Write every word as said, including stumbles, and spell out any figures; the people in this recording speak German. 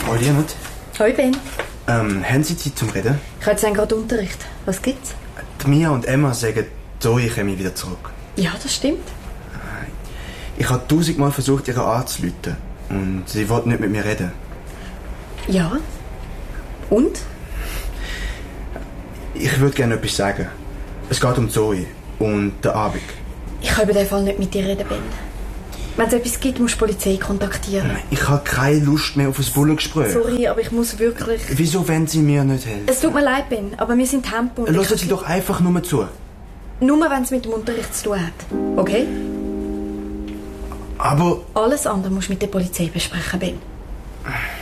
Hallo Lienert. Hoi Ben. Ähm, haben Sie Zeit zum Reden? Ich habe jetzt gerade Unterricht. Was gibt's? Die Mia und Emma sagen, Zoe komme wieder zurück. Ja, das stimmt. Ich habe tausendmal versucht, ihre anzurufen. Und sie wollte nicht mit mir reden. Ja. Und? Ich würde gerne etwas sagen. Es geht um Zoe und den Abend. Ich kann über den Fall nicht mit dir reden, Ben. Wenn es etwas gibt, musst du die Polizei kontaktieren. Ich habe keine Lust mehr auf ein Bullengespräch. Sorry, aber ich muss wirklich... Wieso wollen Sie mir nicht helfen? Es tut mir leid, Ben, aber wir sind Tempo. und Lassen ich- Sie doch einfach nur zu. Nur wenn es mit dem Unterricht zu tun hat. Okay? Aber... Alles andere musst du mit der Polizei besprechen, Ben.